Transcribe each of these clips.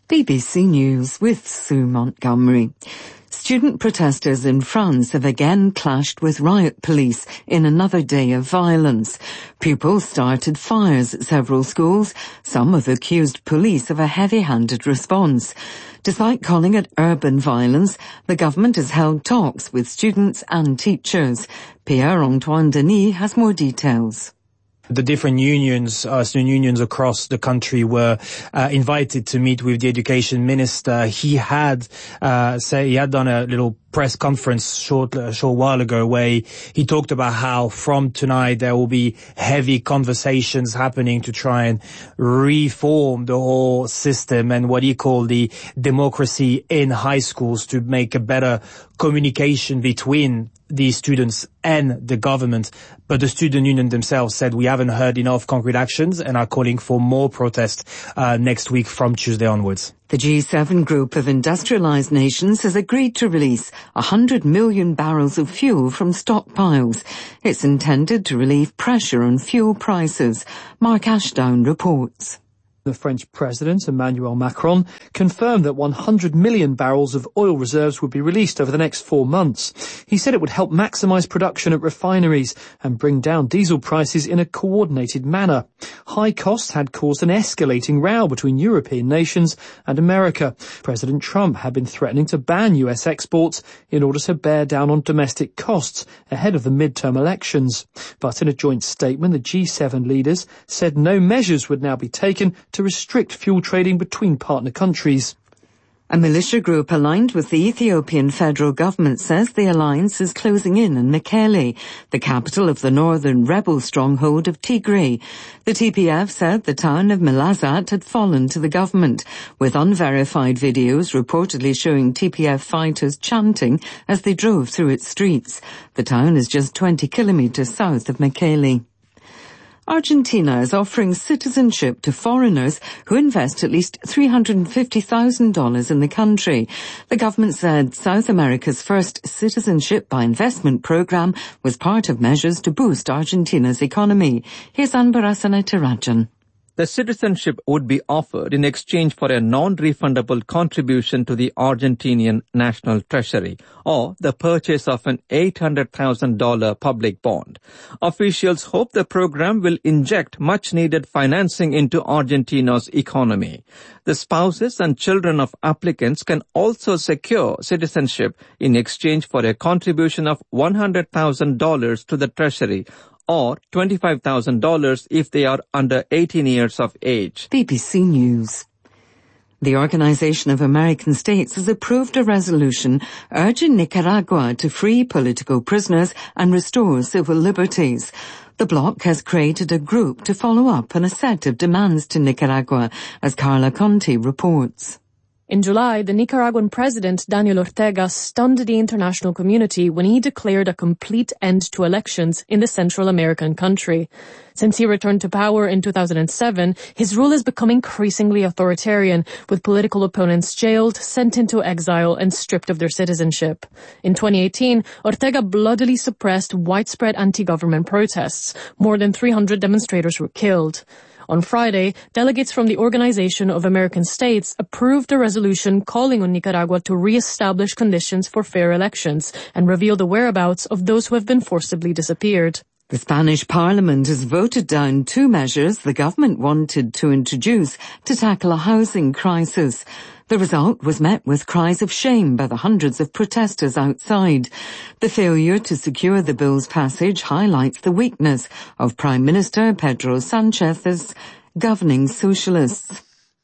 BBC News with Sue Montgomery. Student protesters in France have again clashed with riot police in another day of violence. Pupils started fires at several schools. Some have accused police of a heavy-handed response. Despite calling it urban violence, the government has held talks with students and teachers. Pierre-Antoine Denis has more details. The different unions, student unions across the country were invited to meet with the education minister. He had done a little press conference short while ago where he talked about how from tonight there will be heavy conversations happening to try and reform the whole system and what he called the democracy in high schools to make a better communication between the students and the government. But the student union themselves said we haven't heard enough concrete actions and are calling for more protests next week from Tuesday onwards. The G7 group of industrialized nations has agreed to release 100 million barrels of fuel from stockpiles. It's intended to relieve pressure on fuel prices. Mark Ashdown reports. The French President, Emmanuel Macron, confirmed that 100 million barrels of oil reserves would be released over the next 4 months. He said it would help maximise production at refineries and bring down diesel prices in a coordinated manner. High costs had caused an escalating row between European nations and America. President Trump had been threatening to ban US exports in order to bear down on domestic costs ahead of the midterm elections. But in a joint statement, the G7 leaders said no measures would now be taken to restrict fuel trading between partner countries. A militia group aligned with the Ethiopian federal government says the alliance is closing in on Mekelle, the capital of the northern rebel stronghold of Tigray. The TPF said the town of Melazat had fallen to the government, with unverified videos reportedly showing TPF fighters chanting as they drove through its streets. The town is just 20 kilometers south of Mekelle. Argentina is offering citizenship to foreigners who invest at least $350,000 in the country. The government said South America's first citizenship by investment program was part of measures to boost Argentina's economy. Here's Anbarasan Tirajan. The citizenship would be offered in exchange for a non-refundable contribution to the Argentinian National Treasury or the purchase of an $800,000 public bond. Officials hope the program will inject much-needed financing into Argentina's economy. The spouses and children of applicants can also secure citizenship in exchange for a contribution of $100,000 to the Treasury or $25,000 if they are under 18 years of age. BBC News. The Organization of American States has approved a resolution urging Nicaragua to free political prisoners and restore civil liberties. The bloc has created a group to follow up on a set of demands to Nicaragua, as Carla Conti reports. In July, the Nicaraguan president, Daniel Ortega, stunned the international community when he declared a complete end to elections in the Central American country. Since he returned to power in 2007, his rule has become increasingly authoritarian, with political opponents jailed, sent into exile, and stripped of their citizenship. In 2018, Ortega bloodily suppressed widespread anti-government protests. More than 300 demonstrators were killed. On Friday, delegates from the Organization of American States approved a resolution calling on Nicaragua to re-establish conditions for fair elections and reveal the whereabouts of those who have been forcibly disappeared. The Spanish Parliament has voted down 2 measures the government wanted to introduce to tackle a housing crisis. The result was met with cries of shame by the hundreds of protesters outside. The failure to secure the bill's passage highlights the weakness of Prime Minister Pedro Sanchez's governing socialists.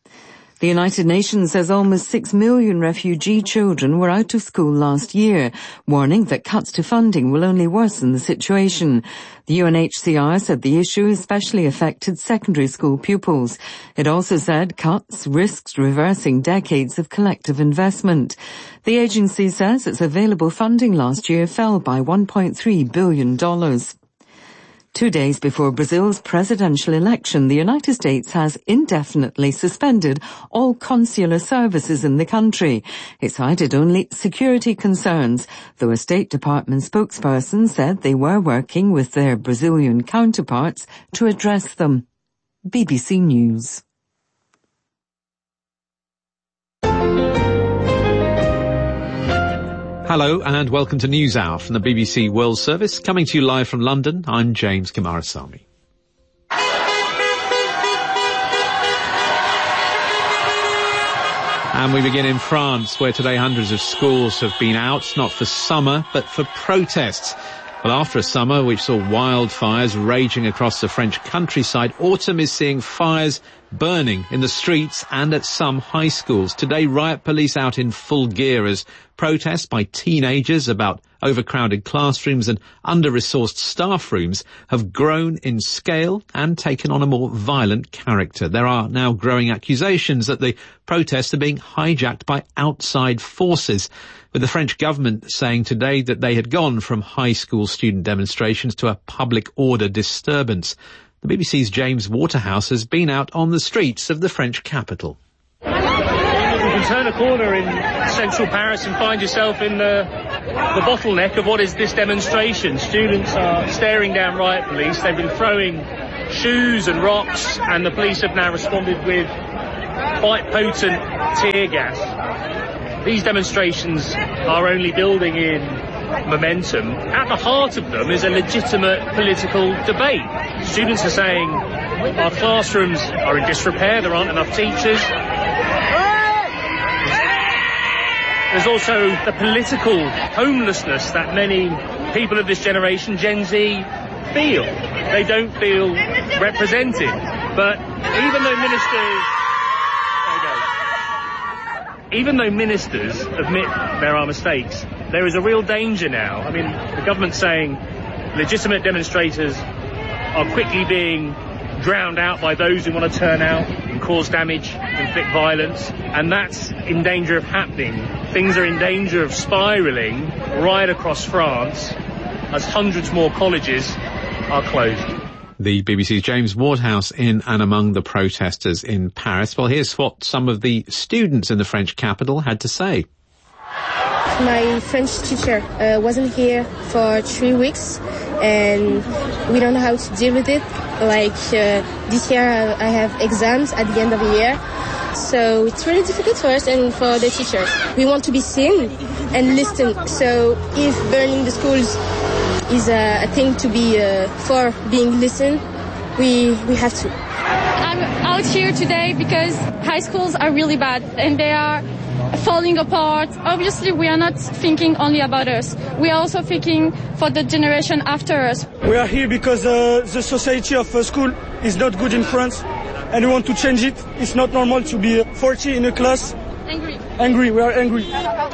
The United Nations says almost 6 million refugee children were out of school last year, warning that cuts to funding will only worsen the situation. The UNHCR said the issue especially affected secondary school pupils. It also said cuts risks reversing decades of collective investment. The agency says its available funding last year fell by $1.3 billion. 2 days before Brazil's presidential election, the United States has indefinitely suspended all consular services in the country. It cited only security concerns, though a State Department spokesperson said they were working with their Brazilian counterparts to address them. BBC News. Hello and welcome to NewsHour from the BBC World Service. Coming to you live from London, I'm James Kumarasamy. And we begin in France, where today hundreds of schools have been out, not for summer, but for protests. Well, after a summer which saw wildfires raging across the French countryside, autumn is seeing fires burning in the streets and at some high schools. Today, riot police out in full gear as protests by teenagers about overcrowded classrooms and under-resourced staff rooms have grown in scale and taken on a more violent character. There are now growing accusations that the protests are being hijacked by outside forces, with the French government saying today that they had gone from high school student demonstrations to a public order disturbance. The BBC's James Waterhouse has been out on the streets of the French capital. You can turn a corner in central Paris and find yourself in the bottleneck of what is this demonstration. Students are staring down riot police. They've been throwing shoes and rocks, and the police have now responded with quite potent tear gas. These demonstrations are only building in momentum. At the heart of them is a legitimate political debate. Students are saying our classrooms are in disrepair, there aren't enough teachers. There's also the political homelessness that many people of this generation, Gen Z, feel. They don't feel represented. But even though ministers admit there are mistakes, there is a real danger now. I mean, the government's saying legitimate demonstrators are quickly being drowned out by those who want to turn out and cause damage, inflict violence, and that's in danger of happening. Things are in danger of spiralling right across France as hundreds more colleges are closed. The BBC's James Waterhouse in and among the protesters in Paris. Well, here's what some of the students in the French capital had to say. My French teacher wasn't here for 3 weeks, and we don't know how to deal with it. Like this year I have exams at the end of the year, so it's really difficult for us and for the teachers. We want to be seen and listened, so if burning the schools is a thing to be for being listened, we have to. I'm out here today because high schools are really bad and they are falling apart. Obviously, we are not thinking only about us. We are also thinking for the generation after us. We are here because the society of school is not good in France and we want to change it. It's not normal to be 40 in a class. Angry. We are angry.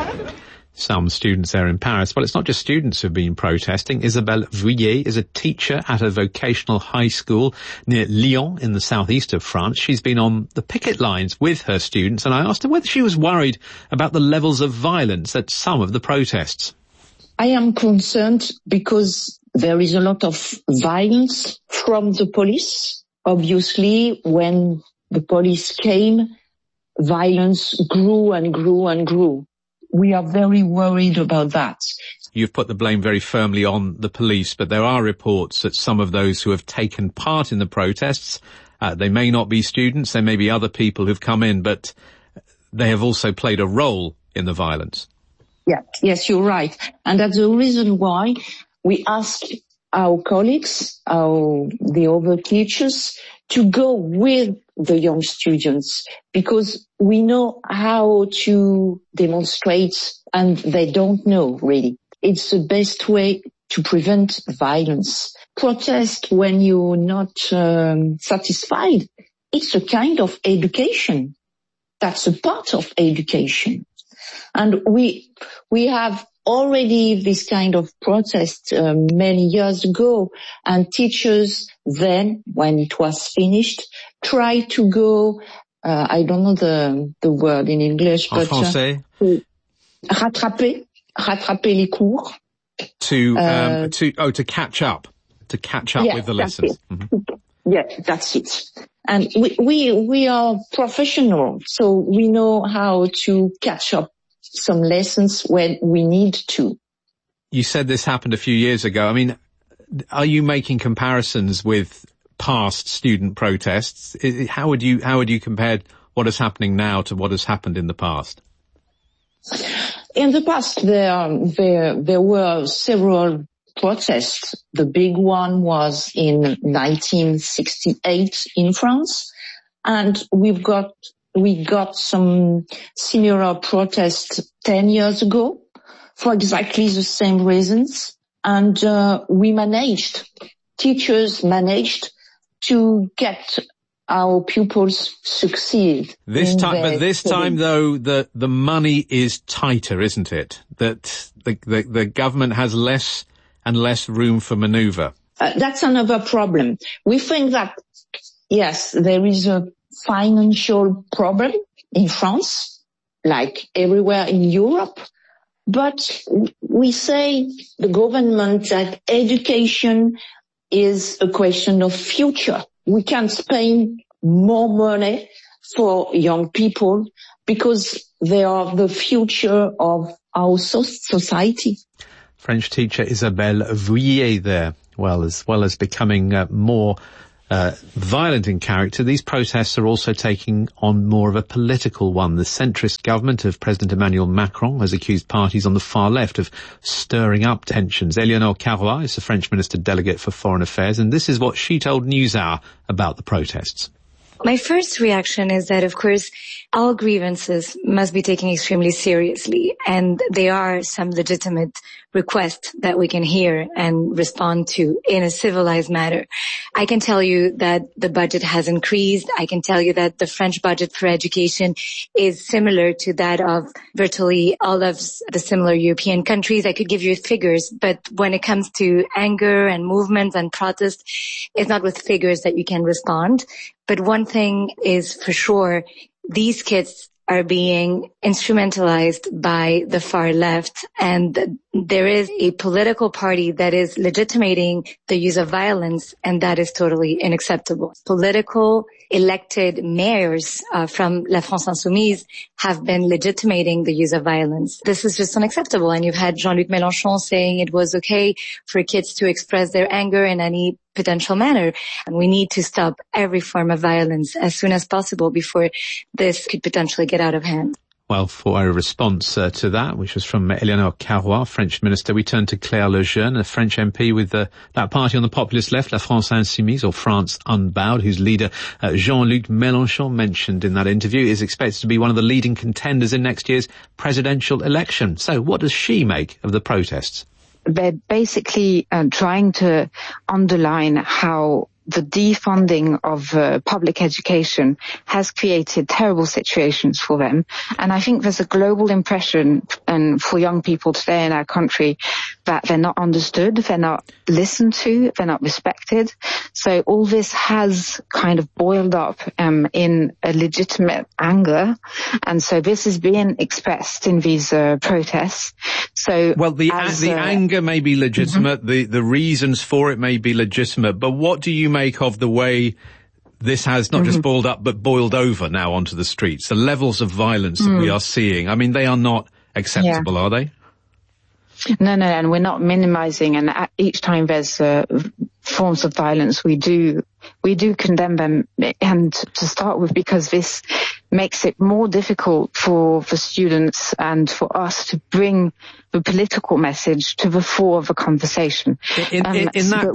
Some students there in Paris. Well, it's not just students who've been protesting. Isabelle Vuillet is a teacher at a vocational high school near Lyon in the southeast of France. She's been on the picket lines with her students, and I asked her whether she was worried about the levels of violence at some of the protests. I am concerned because there is a lot of violence from the police. Obviously, when the police came, violence grew and grew and grew. We are very worried about that. You've put the blame very firmly on the police, but there are reports that some of those who have taken part in the protests, they may not be students, there may be other people who've come in, but they have also played a role in the violence. Yeah, yes, you're right. And that's the reason why we ask our colleagues, the other teachers, to go with the young students, because we know how to demonstrate and they don't know really. It's the best way to prevent violence. Protest when you're not satisfied. It's a kind of education. That's a part of education. And we have already this kind of protest many years ago, and teachers then, when it was finished, tried to go, I don't know the word in English, but français. Rattraper les cours. To catch up with the lessons. Mm-hmm. Yeah, that's it. And we are professional, so we know how to catch up some lessons when we need to. You said this happened a few years ago. I mean, are you making comparisons with past student protests? How would you compare what is happening now to what has happened in the past? In the past, there were several protests. The big one was in 1968 in France, and we got some similar protests 10 years ago for exactly the same reasons, and teachers managed to get our pupils succeed. This time though, the money is tighter, isn't it? That the government has less and less room for manoeuvre. That's another problem. We think that, yes, there is a financial problem in France, like everywhere in Europe, but we say the government that education is a question of future. We can spend more money for young people because they are the future of our society. French teacher Isabelle Vuillet there. Well, as becoming more violent in character, these protests are also taking on more of a political one. The centrist government of President Emmanuel Macron has accused parties on the far left of stirring up tensions. Eleonore Carrois is the French Minister Delegate for Foreign Affairs, and this is what she told NewsHour about the protests. My first reaction is that, of course, all grievances must be taken extremely seriously, and there are some legitimate requests that we can hear and respond to in a civilized manner. I can tell you that the budget has increased. I can tell you that the French budget for education is similar to that of virtually all of the similar European countries. I could give you figures, but when it comes to anger and movements and protest, it's not with figures that you can respond. But one thing is for sure, these kids are being instrumentalized by the far left, and there is a political party that is legitimating the use of violence, and that is totally unacceptable. Political elected mayors from La France Insoumise have been legitimating the use of violence. This is just unacceptable, and you've had Jean-Luc Mélenchon saying it was okay for kids to express their anger in any potential manner, and we need to stop every form of violence as soon as possible before this could potentially get out of hand. Well, for a response to that, which was from Eleonore Carrois, French minister, we turn to Claire Lejeune, a French MP with that party on the populist left, La France Insoumise, or France Unbowed, whose leader Jean-Luc Mélenchon, mentioned in that interview, is expected to be one of the leading contenders in next year's presidential election. So what does she make of the protests? They're basically trying to underline how the defunding of public education has created terrible situations for them. And I think there's a global impression for young people today in our country that they're not understood, they're not listened to, they're not respected. So all this has kind of boiled up in a legitimate anger. And so this is being expressed in these protests. So, well, the anger may be legitimate, the reasons for it may be legitimate, but what do you make of the way this has not just boiled up but boiled over now onto the streets? The levels of violence that we are seeing, I mean, they are not acceptable, are they? No, and we're not minimizing, and each time there's forms of violence, we do condemn them, and to start with, because this makes it more difficult for students and for us to bring the political message to the fore of the conversation. In that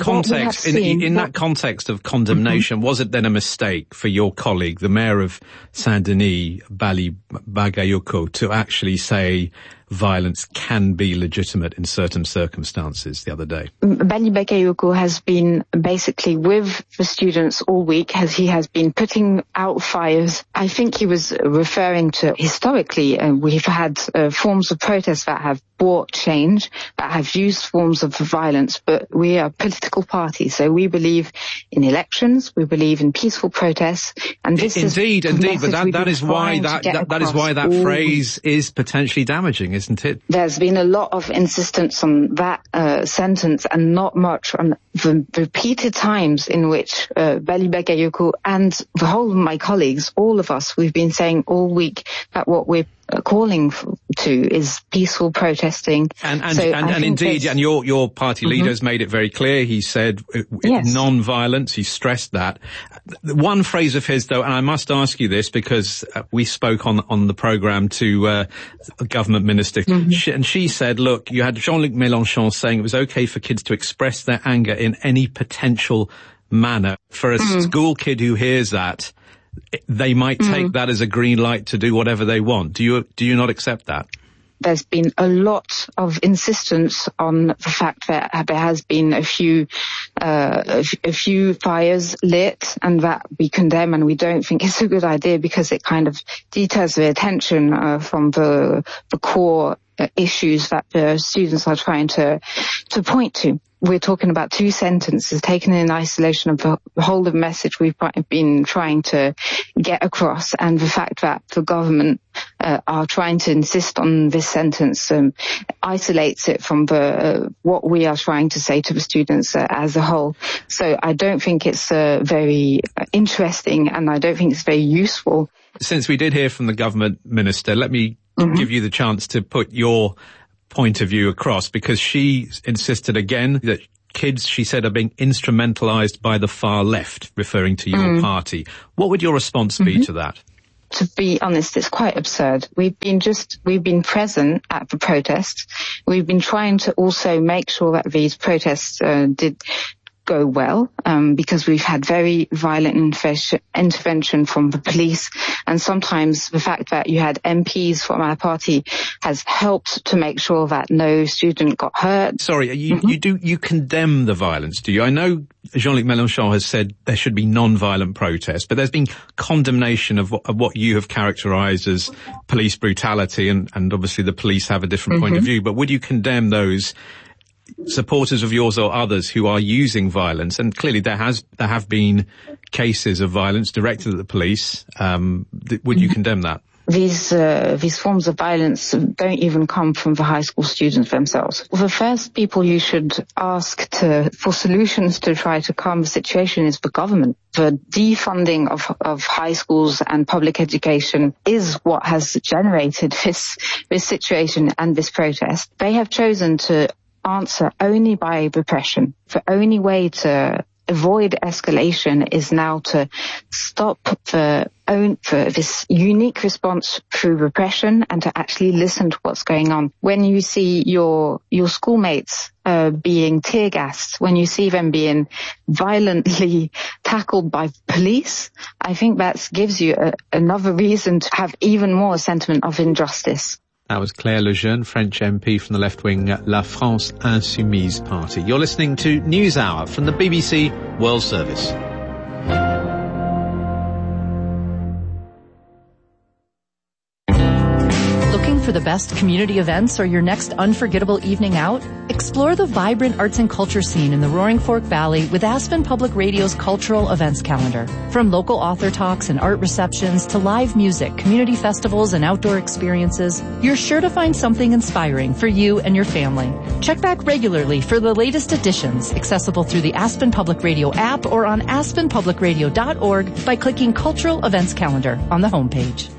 context of condemnation, was it then a mistake for your colleague, the mayor of Saint-Denis, Bali Bagayoko, to actually say violence can be legitimate in certain circumstances the other day? Bali Bagayoko has been basically with the students all week, he has been putting out fires. I think he was referring to historically, we've had forms of protest that have brought change, that have used forms of violence, but we are a political party, so we believe in elections, we believe in peaceful protests, and this indeed, but that is why that phrase is potentially damaging, isn't it? There's been a lot of insistence on that sentence, and not much on the repeated times in which Bali Bagayoko and the whole of my colleagues, all of us, we've been saying all week that what we're calling to is peaceful protesting. And indeed, and your party leader has made it very clear. He said non-violence. He stressed that. One phrase of his, though, and I must ask you this because we spoke on the programme to a government minister, and she said, look, you had Jean-Luc Mélenchon saying it was okay for kids to express their anger in any potential manner. For a school kid who hears that, they might take that as a green light to do whatever they want. Do you not accept that? There's been a lot of insistence on the fact that there has been a few fires lit, and that we condemn, and we don't think it's a good idea because it kind of deters the attention from the core issues that the students are trying to point to. We're talking about two sentences taken in isolation of the whole of the message we've been trying to get across, and the fact that the government are trying to insist on this sentence isolates it from what we are trying to say to the students as a whole. So I don't think it's very interesting, and I don't think it's very useful. Since we did hear from the government minister, let me give you the chance to put your point of view across, because she insisted again that kids, she said, are being instrumentalized by the far left, referring to your party. What would your response be to that? To be honest, it's quite absurd. We've been present at the protests. We've been trying to also make sure that these protests did go well, because we've had very violent intervention from the police, and sometimes the fact that you had MPs from our party has helped to make sure that no student got hurt. Sorry, you condemn the violence, do you? I know Jean-Luc Mélenchon has said there should be non-violent protests, but there's been condemnation of what you have characterised as police brutality, and obviously the police have a different point of view, but would you condemn those supporters of yours or others who are using violence? And clearly there have been cases of violence directed at the police. Would you condemn that? These forms of violence don't even come from the high school students themselves. The first people you should ask for solutions to try to calm the situation is the government. The defunding of high schools and public education is what has generated this situation and this protest. They have chosen to answer only by repression. The only way to avoid escalation is now to stop this unique response through repression and to actually listen to what's going on. When you see your schoolmates being tear gassed, when you see them being violently tackled by police, I think that gives you another reason to have even more sentiment of injustice. That was Claire Lejeune, French MP from the left-wing La France Insoumise party. You're listening to NewsHour from the BBC World Service. Looking for the best community events or your next unforgettable evening out? Explore the vibrant arts and culture scene in the Roaring Fork Valley with Aspen Public Radio's cultural events calendar. From local author talks and art receptions to live music, community festivals, and outdoor experiences, you're sure to find something inspiring for you and your family. Check back regularly for the latest editions, accessible through the Aspen Public Radio app or on aspenpublicradio.org by clicking Cultural Events Calendar on the homepage.